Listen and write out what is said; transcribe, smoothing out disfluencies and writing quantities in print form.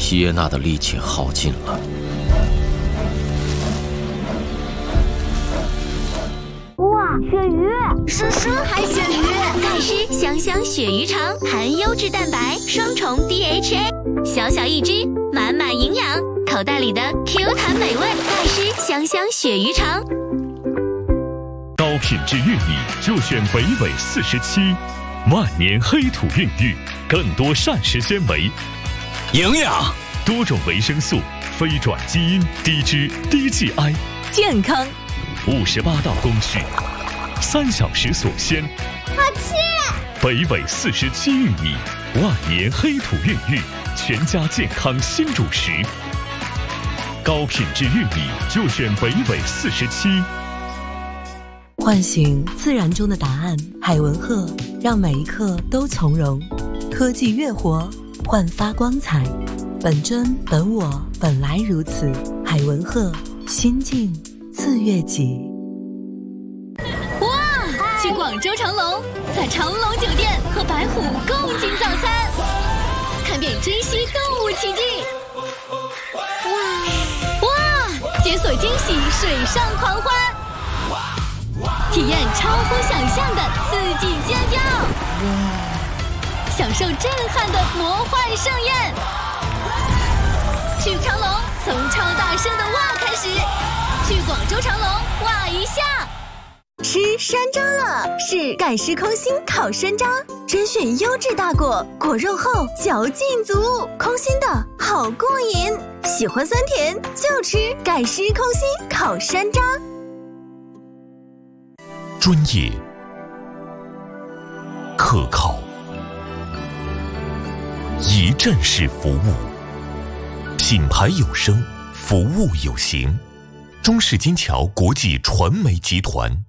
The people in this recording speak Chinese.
接纳的力气耗尽了。 哇，鳕鱼！ 是深海鳕鱼，盖诗香香鳕鱼肠，含优质蛋白，双重 DHA， 小小一只，满满营养，口袋里的 Q 弹美味。盖诗香香鳕鱼肠。 高品质玉米就选北纬47，万年黑土孕育，更多膳食纤维、 营养、 多种维生素、非转基因、低脂、低 GI， 健康。 58道工序，3小时锁鲜。 好吃！ 北纬47玉米，万年黑土孕育，全家健康新主食。高品质玉米就选北纬47。 唤醒自然中的答案，海文鹤让每一刻都从容。科技越活，焕发光彩。本真本我，本来如此。海文鹤，心境自悦己。 哇！去广州长隆，在长隆酒店和白虎共进早餐，看遍珍稀动物奇迹。哇！解锁惊喜水上狂欢。体验超乎想象的刺激尖叫，享受震撼的魔幻盛宴。去长隆，从超大声的哇开始，去广州长隆哇一下。 吃山楂了，是盖诗空心烤山楂，甄选优质大果，果肉厚，嚼劲足，空心的好过瘾。喜欢酸甜就吃盖诗空心烤山楂。 专业、可靠、一站式服务，品牌有声，服务有形。中式金桥国际传媒集团。